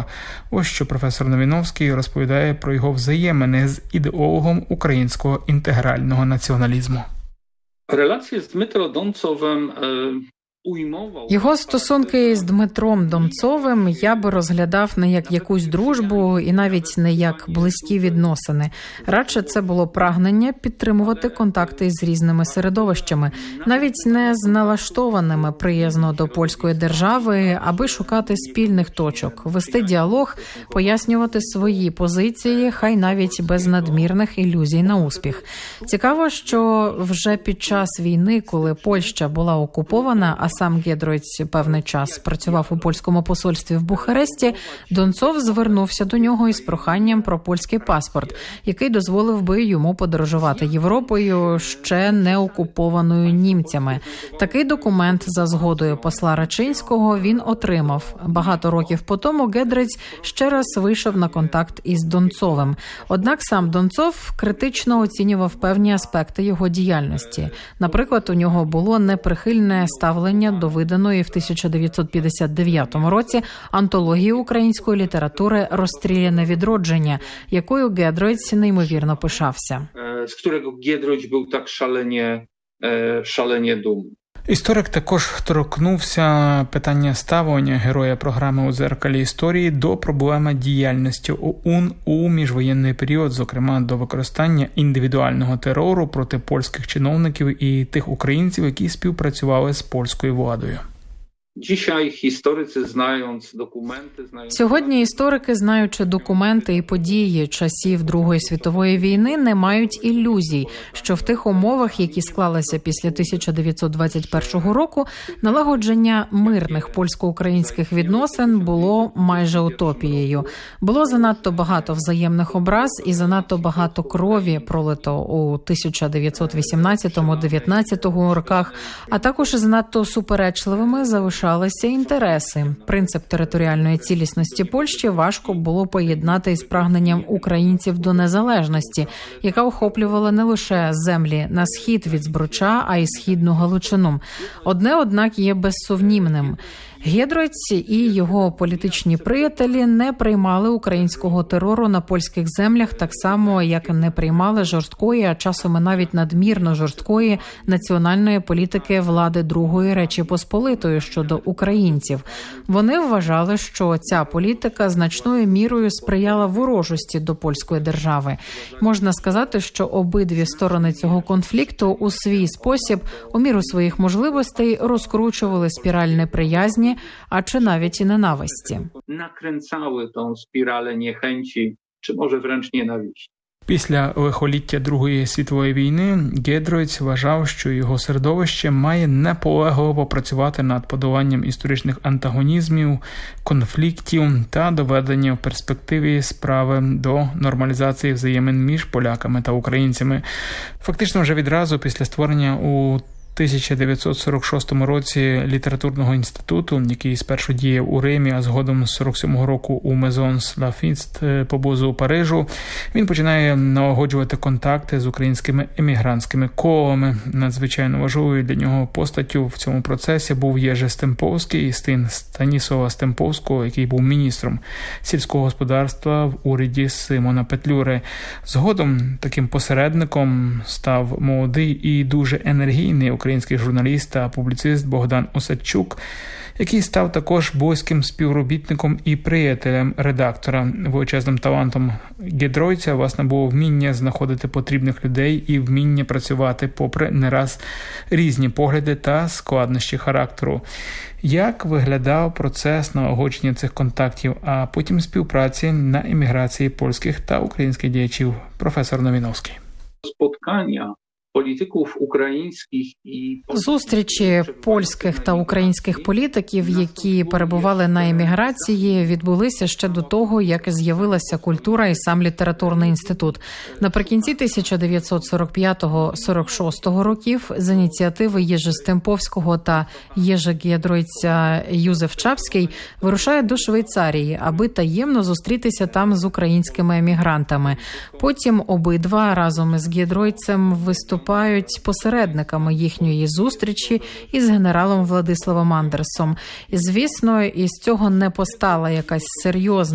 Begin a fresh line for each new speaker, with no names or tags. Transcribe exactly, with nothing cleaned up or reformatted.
Донцова. Ось що професор Новіновський розповідає про його взаємини з ідеологом українського інтегрального націоналізму.
Relacje z Dmytro Doncowem ujmował...
Його стосунки з Дмитром Донцовим я би розглядав не як якусь дружбу і навіть не як близькі відносини. Радше це було прагнення підтримувати контакти з різними середовищами, навіть не з налаштованими приязно до польської держави, аби шукати спільних точок, вести діалог, пояснювати свої позиції, хай навіть без надмірних ілюзій на успіх. Цікаво, що вже під час війни, коли Польща була окупована, а сам Гєдройц певний час працював у польському посольстві в Бухаресті, Донцов звернувся до нього із проханням про польський паспорт, який дозволив би йому подорожувати Європою, ще не окупованою німцями. Такий документ за згодою посла Рачинського він отримав. Багато років по тому Гєдройц ще раз вийшов на контакт із Донцовим. Однак сам Донцов критично оцінював певні аспекти його діяльності. Наприклад, у нього було неприхильне ставлення до виданої в тисяча дев'ятсот п'ятдесят дев'ятому році антології української літератури «Розстріляне відродження», якою Гєдройц неймовірно пишався.
З якого Гєдройц був так шалені, шалені думний.
Історик також торкнувся питання ставлення героя програми «У дзеркалі історії» до проблеми діяльності ОУН у міжвоєнний період, зокрема до використання індивідуального терору проти польських чиновників і тих українців, які співпрацювали з польською владою.
Сьогодні історики, знаючи документи і події часів Другої світової війни, не мають ілюзій, що в тих умовах, які склалися після тисяча дев'ятсот двадцять першого року, налагодження мирних польсько-українських відносин було майже утопією. Було занадто багато взаємних образ і занадто багато крові пролито у тисяча дев'ятсот вісімнадцятому - дев'ятнадцятому роках, а також занадто суперечливими залишалися інтереси. Принцип територіальної цілісності Польщі важко було поєднати із прагненням українців до незалежності, яка охоплювала не лише землі на схід від Збруча, а й східну Галичину. Одне, однак, є безсумнівним. Гєдройц і його політичні приятелі не приймали українського терору на польських землях так само, як не приймали жорсткої, а часом і навіть надмірно жорсткої національної політики влади Другої Речі Посполитої щодо українців. Вони вважали, що ця політика значною мірою сприяла ворожості до польської держави. Можна сказати, що обидві сторони цього конфлікту у свій спосіб, у міру своїх можливостей, розкручували спіраль неприязні, а чи навіть і ненависті.
Наkręcały tą spiralę niechęci, czy może wręcz nienawiści.
Після лихоліття Другої світової війни Гєдройц вважав, що його середовище має наполегливо працювати над подоланням історичних антагонізмів, конфліктів та доведення в перспективі справи до нормалізації взаємин між поляками та українцями. Фактично вже відразу після створення у тисяча дев'ятсот сорок шостому році літературного інституту, який спершу діяв у Римі, а згодом з сорок сьомого року у Мезонс Лафіст поблизу Парижу, він починає налагоджувати контакти з українськими емігрантськими колами. Надзвичайно важливою для нього постаттю в цьому процесі був Єжи Стемповський, син Станіслава Стемповського, який був міністром сільського господарства в уряді Симона Петлюри. Згодом таким посередником став молодий і дуже енергійний український журналіст та публіцист Богдан Осадчук, який став також близьким співробітником і приятелем редактора. Величезним талантом Гєдройця, власне, було вміння знаходити потрібних людей і вміння працювати попри не раз різні погляди та складнощі характеру. Як виглядав процес налагодження цих контактів, а потім співпраці на еміграції польських та українських діячів? Професор Новіновський.
Spotkania політиків українських і
зустрічі польських та українських політиків, які перебували на еміграції, відбулися ще до того, як з'явилася культура і сам літературний інститут. Наприкінці тисяча дев'ятсот сорок п'ятого - сорок шостого років з ініціативи Єжи Стемповського та Єжи Гєдройця Юзеф Чапський вирушає до Швейцарії, аби таємно зустрітися там з українськими емігрантами. Потім обидва разом із Гєдройцем виступають посередниками їхньої зустрічі із генералом Владиславом Андерсом. І, звісно, із цього не постала якась серйозна